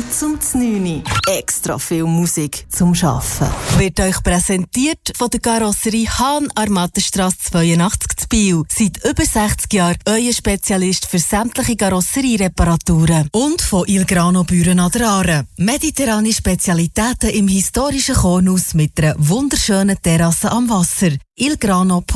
zum 9. Extra viel Musik zum Arbeiten. Wird euch präsentiert von der Karosserie Hahn, Armatenstrasse 82 zu Biel. Seit über 60 Jahren euer Spezialist für sämtliche Karosseriereparaturen. Und von Il Grano Büren an der Aare. Mediterrane Spezialitäten im historischen Kornhaus mit einer wunderschönen Terrasse am Wasser. ilgrano.ch